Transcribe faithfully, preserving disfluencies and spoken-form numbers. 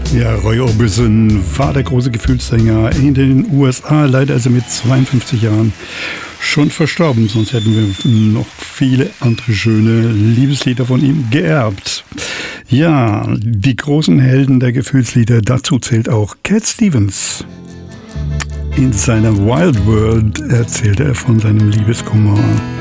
Ja, Roy Orbison war der große Gefühlssänger in den U S A. Leider ist er mit zweiundfünfzig Jahren schon verstorben. Sonst hätten wir noch viele andere schöne Liebeslieder von ihm geerbt. Ja, die großen Helden der Gefühlslieder, dazu zählt auch Cat Stevens. In seiner Wild World erzählte er von seinem Liebeskummer.